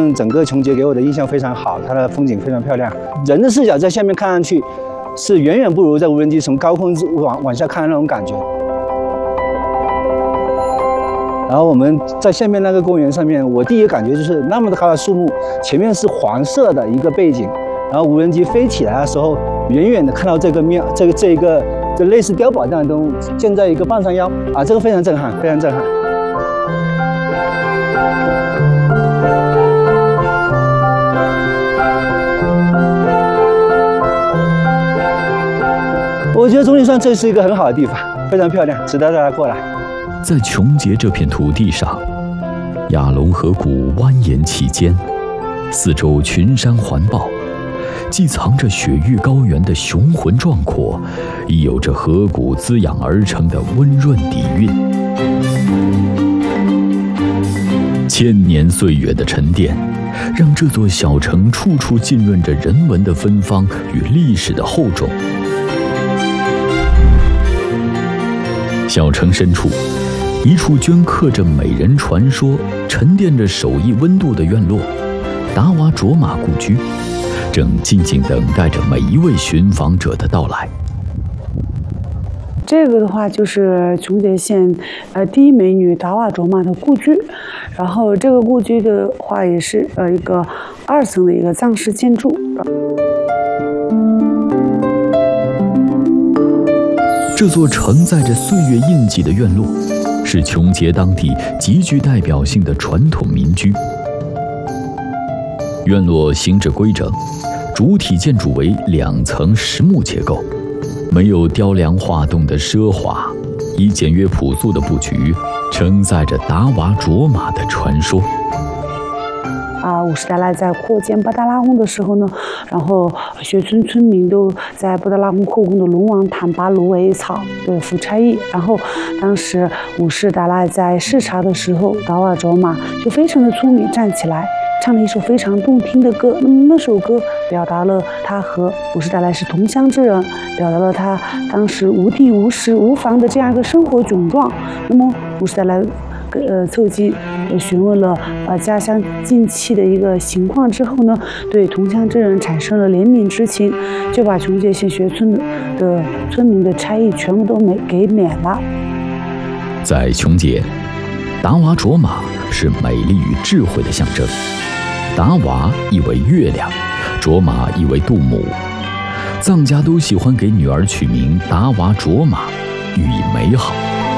正整个琼结给我的印象非常好，它的风景非常漂亮，人的视角在下面看上去是远远不如在无人机从高空往下看的那种感觉。然后我们在下面那个公园上面，我第一个感觉就是那么高的树木，前面是黄色的一个背景，然后无人机飞起来的时候，远远的看到这个就类似碉堡这样的东西建在一个半山腰啊，这个非常震撼，非常震撼。我觉得钟灵山这是一个很好的地方，非常漂亮，值得大家过来。 在琼结这片土地上，亚龙河谷蜿蜒其间，四周群山环抱，既藏着雪域高原的雄浑壮阔，亦有着河谷滋养而成的温润底蕴。千年岁月的沉淀，让这座小城处处浸润着人文的芬芳与历史的厚重。小城深处，一处镌刻着美人传说、沉淀着手艺温度的院落——达瓦卓玛故居，正静静等待着每一位寻访者的到来。 这个的话就是琼结县第一美女达瓦卓玛的故居，然后这个故居的话也是一个2层的一个藏式建筑。 这座承载着岁月印记的院落，是琼结当地极具代表性的传统民居。院落形制规整，主体建筑为2层实木结构，没有雕梁画栋的奢华，以简约朴素的布局，承载着达瓦卓玛的传说。 五世达赖在扩建布达拉宫的时候呢，然后雪村村民都在布达拉宫后宫的龙王坦巴芦苇草对服差役。然后当时五世达赖在视察的时候，达瓦卓玛就非常的聪明，站起来唱了一首非常动听的歌。那么那首歌表达了他和五世达赖是同乡之人，表达了他当时无地无食无房的这样一个生活窘状。那么五世达赖凑近询问了家乡近期的一个情况之后呢，对同乡之人产生了怜悯之情，就把琼结县学村的村民的差役全部都给免了。 在琼结，达瓦卓玛是美丽与智慧的象征。达瓦意为月亮，卓玛意为杜母。藏家都喜欢给女儿取名达瓦卓玛，寓意美好。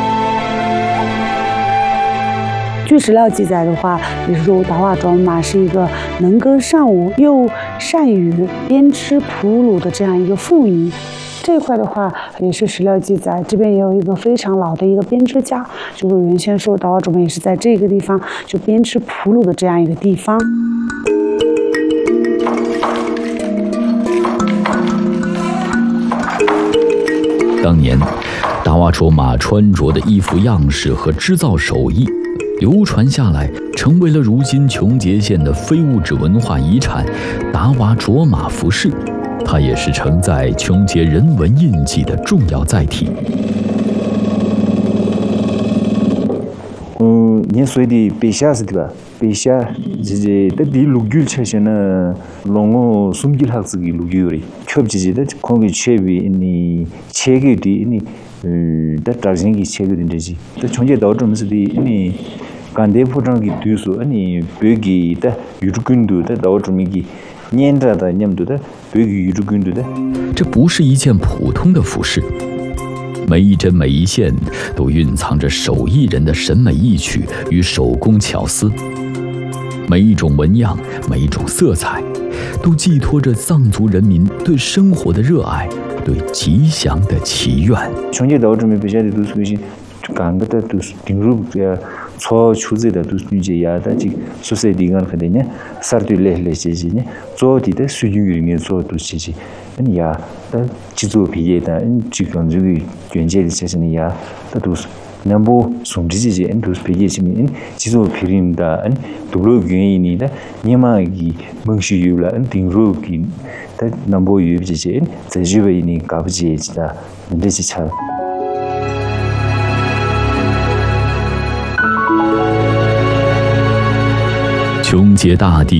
据史料记载的话，也是说达瓦卓玛是一个能歌善舞又善于编织蒲鲁的这样一个妇女。这一块的话也是史料记载，这边也有一个非常老的一个编织家，就是原先说达瓦卓玛也是在这个地方就编织蒲鲁的这样一个地方。 当年达瓦卓玛穿着的衣服样式和织造手艺流传下来，成为了如今琼结县的非物质文化遗产达瓦卓玛服饰。它也是承载琼结人文印记的重要载体。 你说的北下是对吧？北下这的陆桥上呢，龙松吉학습이陆桥里，确实的空气确比你切个的你的照相机切个的这些，的琼结岛中是的你干的铺张的对数，你别个的有着更多的岛中面的。 这不是一件普通的服饰，每一针每一线都蕴藏着手艺人的审美意趣与手工巧思，每一种纹样，每一种色彩，都寄托着藏族人民对生活的热爱，对吉祥的祈愿。 琼结岛中面不晓得都是些干个的都是顶入呀。초 추제다 두스니제야다 지 소세디간 카데냐 사르들레레제지냐 조디데 수유유니 조두시지 아니야 다 지조비에다 지금 저기 견제를 చే시니야 다두스 남보 숨지지 엔두스 비게지민 지조비린다 안 도로균이니다 니마기 멍시유라 안 딩로기 다 남보 유비지 제주베니 가부지에지다 근데지 차 琼结大地